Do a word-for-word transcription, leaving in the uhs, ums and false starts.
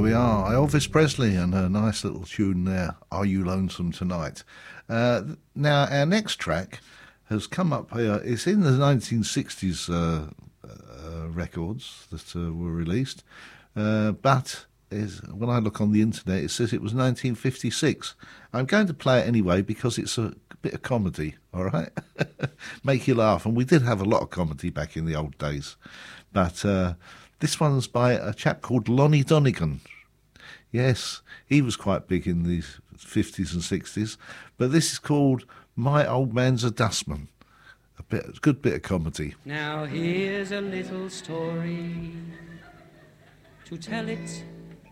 we are. Elvis Presley and a nice little tune there, Are You Lonesome Tonight? Uh, now, our next track has come up here. It's in the nineteen sixties uh, uh, records that uh, were released, uh, but is, when I look on the internet, it says it was nineteen fifty-six. I'm going to play it anyway because it's a bit of comedy, all right? Make you laugh. And we did have a lot of comedy back in the old days. But uh, this one's by a chap called Lonnie Donegan. Yes, he was quite big in the fifties and sixties. But this is called My Old Man's a Dustman. A bit, a good bit of comedy. Now here's a little story. To tell it